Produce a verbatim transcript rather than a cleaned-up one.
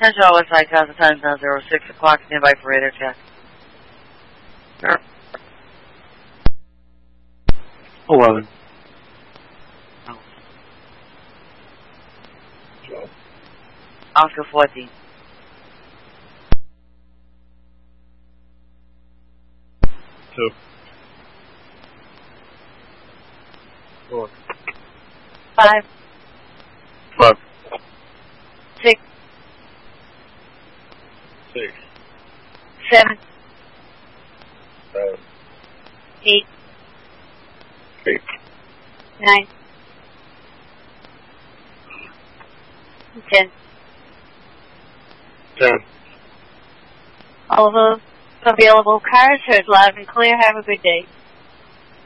Central Westside Casa time zone zero six o'clock. Stand by for radar check. Eleven. Oscar fourteen. Two. Four. Five. Five. Six. Six. Seven. Seven. Eight. Eight. Nine. Ten. Ten. All of those available cars heard loud and clear. Have a good day.